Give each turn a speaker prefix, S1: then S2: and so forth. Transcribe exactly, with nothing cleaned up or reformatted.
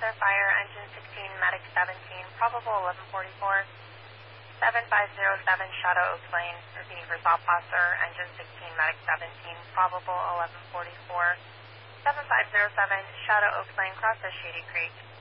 S1: Panther Fire, engine sixteen, medic seventeen, probable eleven forty-four. seven five zero seven, Shadow Oaks Lane, repeating for Stop Foster, engine sixteen, medic seventeen, probable eleven forty-four. seven five zero seven, Shadow Oaks Lane, crosses Shady Creek.